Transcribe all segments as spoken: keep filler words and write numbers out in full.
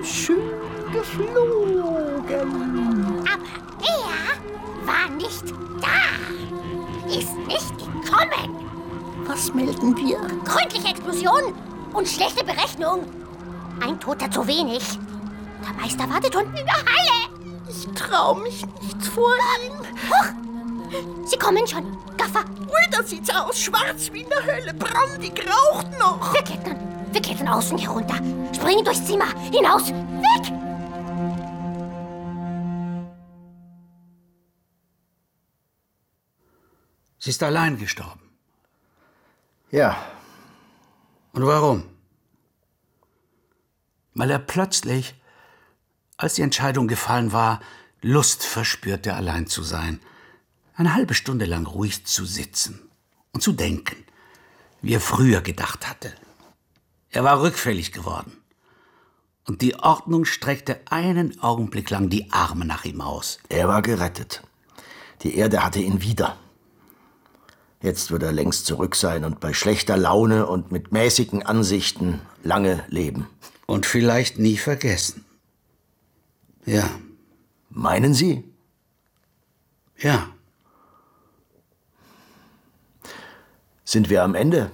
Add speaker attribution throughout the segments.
Speaker 1: schön geflogen.
Speaker 2: Aber er war nicht da. Ist nicht gekommen.
Speaker 1: Was melden wir?
Speaker 2: Gründliche Explosion und schlechte Berechnung. Ein Toter zu wenig. Der Meister wartet unten in der Halle.
Speaker 1: Ich trau mich nicht vor ihm.
Speaker 2: Huch! Sie kommen schon. Gaffer.
Speaker 1: Ui, da sieht's aus. Schwarz wie in der Hölle. Brandig raucht noch.
Speaker 2: Wir klettern. Wir klettern außen herunter. Springen durchs Zimmer. Hinaus. Weg!
Speaker 3: Sie ist allein gestorben.
Speaker 4: Ja.
Speaker 3: Und warum? Weil er plötzlich, als die Entscheidung gefallen war, Lust verspürte, allein zu sein. Eine halbe Stunde lang ruhig zu sitzen und zu denken, wie er früher gedacht hatte. Er war rückfällig geworden. Und die Ordnung streckte einen Augenblick lang die Arme nach ihm aus.
Speaker 4: Er war gerettet. Die Erde hatte ihn wieder. Jetzt wird er längst zurück sein und bei schlechter Laune und mit mäßigen Ansichten lange leben.
Speaker 3: Und vielleicht nie vergessen. Ja.
Speaker 4: Meinen Sie?
Speaker 3: Ja.
Speaker 4: Sind wir am Ende?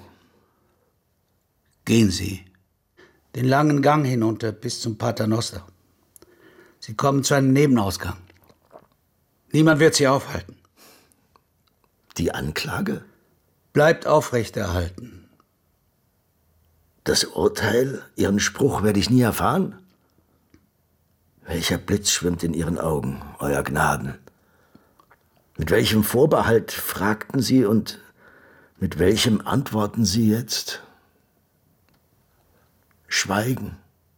Speaker 3: Gehen Sie. Den langen Gang hinunter bis zum Paternoster. Sie kommen zu einem Nebenausgang. Niemand wird Sie aufhalten.
Speaker 4: Die Anklage?
Speaker 3: Bleibt aufrechterhalten.
Speaker 4: Das Urteil, Ihren Spruch werde ich nie erfahren? Welcher Blitz schwimmt in Ihren Augen, Euer Gnaden? Mit welchem Vorbehalt fragten Sie und mit welchem antworten Sie jetzt? Schweigen.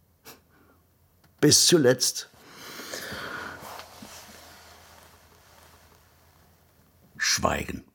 Speaker 4: Bis zuletzt.
Speaker 3: Schweigen.